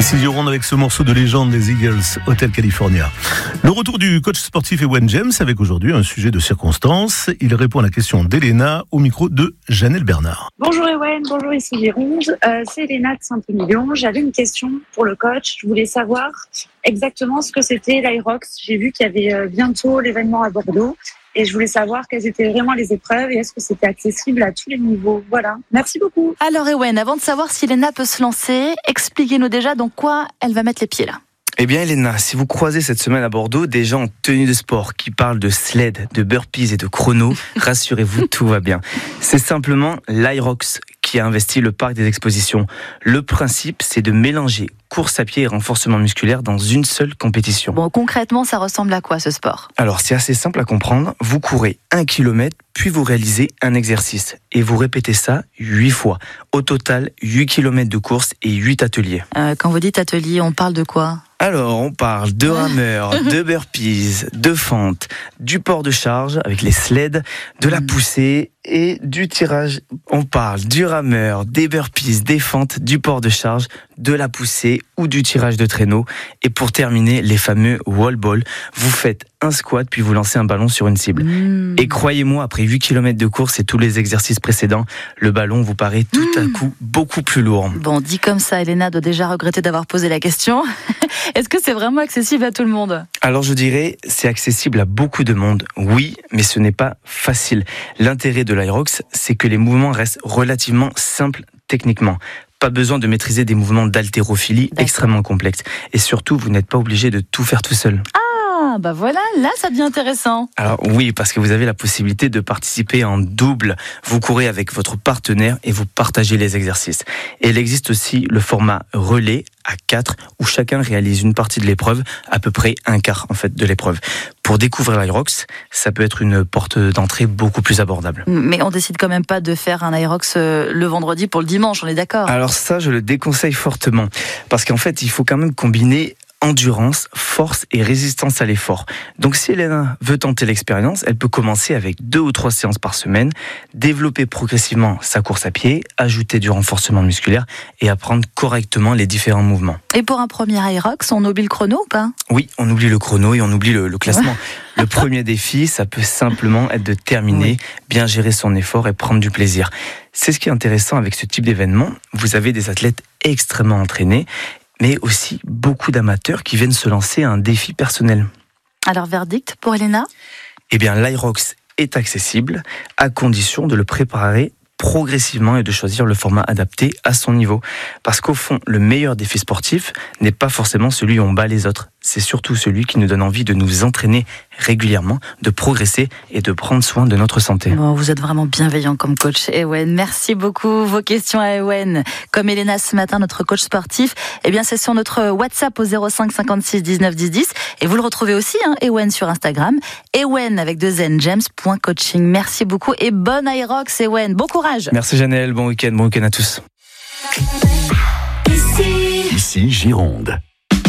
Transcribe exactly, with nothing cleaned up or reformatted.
Ici Gironde avec ce morceau de légende des Eagles, Hotel California. Le retour du coach sportif Ewen James avec aujourd'hui un sujet de circonstance. Il répond à la question d'Elena au micro de Janelle Bernard. Bonjour Ewen, bonjour ici Gironde. Euh, c'est Elena de Saint-Émilion. J'avais une question pour le coach. Je voulais savoir exactement ce que c'était l'Irox. J'ai vu qu'il y avait bientôt l'événement à Bordeaux. Et je voulais savoir quelles étaient vraiment les épreuves et est-ce que c'était accessible à tous les niveaux. Voilà. Merci beaucoup. Alors Ewen, avant de savoir si Elena peut se lancer, expliquez-nous déjà dans quoi elle va mettre les pieds là. Eh bien Elena, si vous croisez cette semaine à Bordeaux des gens en tenue de sport qui parlent de sled, de burpees et de chrono, rassurez-vous, tout va bien. C'est simplement l'Irox qui a investi le parc des expositions. Le principe, c'est de mélanger course à pied et renforcement musculaire dans une seule compétition. Bon, concrètement, ça ressemble à quoi ce sport ? Alors, c'est assez simple à comprendre. Vous courez un kilomètre, puis vous réalisez un exercice. Et vous répétez ça huit fois. Au total, huit kilomètres de course et huit ateliers. Euh, quand vous dites atelier, on parle de quoi ? Alors, on parle de rameurs, de burpees, de fentes, du port de charge avec les sleds, de la poussée et du tirage. On parle du rameur, des burpees, des fentes, du port de charge, de la poussée ou du tirage de traîneau. Et pour terminer, les fameux wall ball. Vous faites un squat puis vous lancez un ballon sur une cible. Mmh. Et croyez-moi, après huit kilomètres de course et tous les exercices précédents, le ballon vous paraît tout mmh. à coup beaucoup plus lourd. Bon, dit comme ça, Elena doit déjà regretter d'avoir posé la question. Est-ce que c'est vraiment accessible à tout le monde ? Alors je dirais, c'est accessible à beaucoup de monde, oui, mais ce n'est pas facile. L'intérêt de l'Irox, c'est que les mouvements restent relativement simples techniquement. Pas besoin de maîtriser des mouvements d'haltérophilie D'accord. extrêmement complexes. Et surtout, vous n'êtes pas obligé de tout faire tout seul. Ah, bah voilà, là ça devient intéressant. Alors oui, parce que vous avez la possibilité de participer en double. Vous courez avec votre partenaire et vous partagez les exercices. Et il existe aussi le format relais à quatre, où chacun réalise une partie de l'épreuve, à peu près un quart en fait de l'épreuve. Pour découvrir l'Irox, ça peut être une porte d'entrée beaucoup plus abordable. Mais on décide quand même pas de faire un Irox le vendredi pour le dimanche, on est d'accord ? Alors ça, je le déconseille fortement, parce qu'en fait, il faut quand même combiner endurance, force et résistance à l'effort. Donc si Elena veut tenter l'expérience, elle peut commencer avec deux ou trois séances par semaine, développer progressivement sa course à pied, ajouter du renforcement musculaire et apprendre correctement les différents mouvements. Et pour un premier Irox, on oublie le chrono ou pas ? Oui, on oublie le chrono et on oublie le, le classement. Le premier défi, ça peut simplement être de terminer, oui. bien gérer son effort et prendre du plaisir. C'est ce qui est intéressant avec ce type d'événement. Vous avez des athlètes extrêmement entraînés, mais aussi beaucoup d'amateurs qui viennent se lancer à un défi personnel. Alors, verdict pour Elena ? Eh bien, l'Irox est accessible à condition de le préparer progressivement et de choisir le format adapté à son niveau. Parce qu'au fond, le meilleur défi sportif n'est pas forcément celui où on bat les autres. C'est surtout celui qui nous donne envie de nous entraîner régulièrement, de progresser et de prendre soin de notre santé. Bon, vous êtes vraiment bienveillant comme coach, Ewen. Merci beaucoup. Vos questions à Ewen, comme Elena ce matin, notre coach sportif, eh bien c'est sur notre WhatsApp au zéro cinq cinquante-six dix-neuf dix dix. Et vous le retrouvez aussi, hein, Ewen sur Instagram. Ewen avec deux N, james point coaching. Merci beaucoup et bonne Irox, Ewen. Bon courage. Merci Janelle, bon week-end, bon week-end à tous. Ici, Ici Gironde.